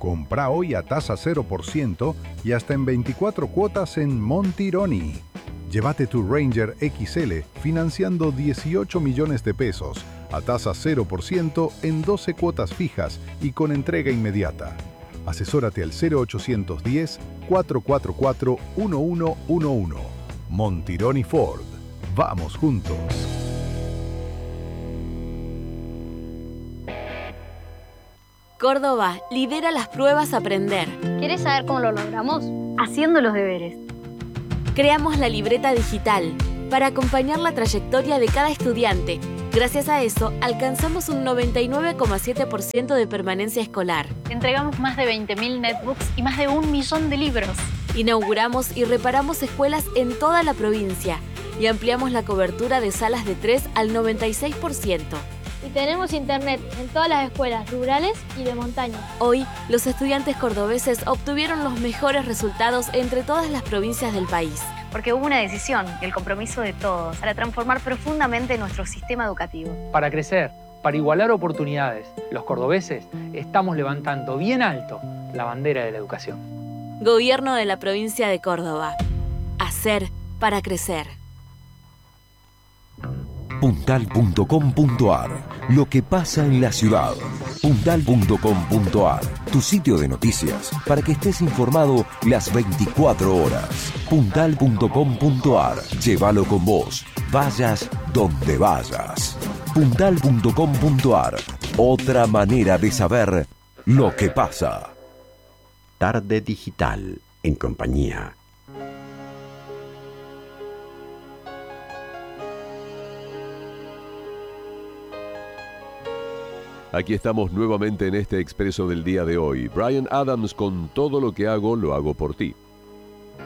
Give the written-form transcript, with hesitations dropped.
Comprá hoy a tasa 0% y hasta en 24 cuotas en Montironi. Llévate tu Ranger XL financiando 18 millones de pesos a tasa 0% en 12 cuotas fijas y con entrega inmediata. Asesórate al 0810-444-1111. Montironi Ford. Vamos juntos. Córdoba lidera las pruebas Aprender. ¿Quieres saber cómo lo logramos? Haciendo los deberes. Creamos la libreta digital para acompañar la trayectoria de cada estudiante. Gracias a eso, alcanzamos un 99,7% de permanencia escolar. Entregamos más de 20.000 netbooks y más de 1 millón de libros. Inauguramos y reparamos escuelas en toda la provincia y ampliamos la cobertura de salas de 3 al 96%. Y tenemos internet en todas las escuelas rurales y de montaña. Hoy, los estudiantes cordobeses obtuvieron los mejores resultados entre todas las provincias del país. Porque hubo una decisión y el compromiso de todos para transformar profundamente nuestro sistema educativo. Para crecer, para igualar oportunidades, los cordobeses estamos levantando bien alto la bandera de la educación. Gobierno de la provincia de Córdoba. Hacer para crecer. Puntal.com.ar. Lo que pasa en la ciudad. Puntal.com.ar. Tu sitio de noticias para que estés informado las 24 horas. Puntal.com.ar. Llévalo con vos. Vayas donde vayas. Puntal.com.ar. Otra manera de saber lo que pasa. Tarde Digital en compañía. Aquí estamos nuevamente en este expreso del día de hoy. Bryan Adams con Todo lo que hago, lo hago por ti.